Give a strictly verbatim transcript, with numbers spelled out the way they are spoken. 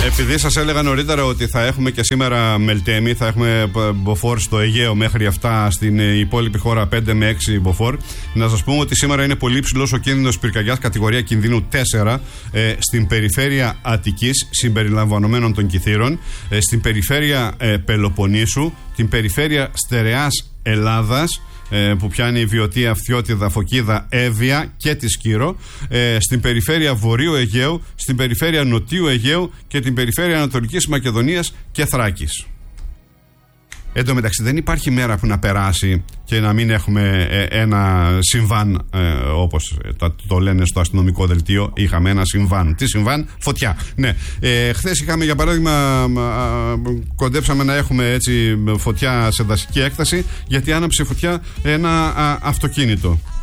Επειδή σας έλεγα νωρίτερα ότι θα έχουμε και σήμερα Μελτέμι, θα έχουμε μποφόρ στο Αιγαίο μέχρι αυτά στην υπόλοιπη χώρα πέντε με έξι μποφόρ, να σας πούμε ότι σήμερα είναι πολύ ψηλός ο κίνδυνος πυρκαγιάς κατηγορία κινδύνου τέσσερα ε, στην περιφέρεια Αττικής συμπεριλαμβανομένων των Κιθήρων, ε, στην περιφέρεια ε, Πελοποννήσου, την περιφέρεια Στερεάς Ελλάδας, που πιάνει η Βιωτία, Φθιώτιδα, Φωκίδα, Εύβοια και τη Σκύρο, ε, στην περιφέρεια Βορείου Αιγαίου, στην περιφέρεια Νοτιού Αιγαίου και την περιφέρεια Ανατολικής Μακεδονίας και Θράκης. Εν τω μεταξύ δεν υπάρχει μέρα που να περάσει και να μην έχουμε ε, ένα συμβάν, ε, όπως το, το λένε στο αστυνομικό δελτίο. Είχαμε ένα συμβάν. Τι συμβάν? Φωτιά. Ναι. Ε, χθες είχαμε για παράδειγμα, ε, κοντέψαμε να έχουμε έτσι φωτιά σε δασική έκταση, γιατί άναψε φωτιά ένα α, αυτοκίνητο.